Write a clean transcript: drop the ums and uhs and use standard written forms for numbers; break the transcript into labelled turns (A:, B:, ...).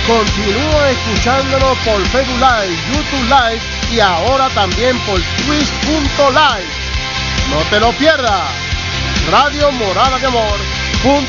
A: Continúa escuchándonos por Facebook Live, YouTube Live y ahora también por Twitch.live. No te lo pierdas. Radio Morada de Amor.